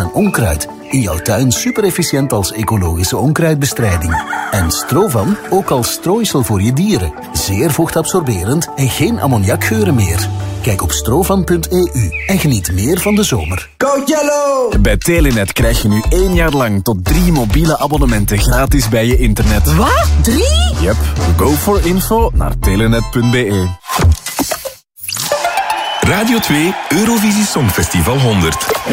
en onkruid. In jouw tuin super efficiënt als ecologische onkruidbestrijding. En Strovan ook als strooisel voor je dieren. Zeer vochtabsorberend en geen ammoniakgeuren meer. Kijk op strovan.eu en geniet meer van de zomer. Go Yellow! Bij Telenet krijg je nu 1 jaar lang tot 3 mobiele abonnementen gratis bij je internet. Wat? 3? Yep. Go for info naar telenet.be. Radio 2 Eurovisie Songfestival 100.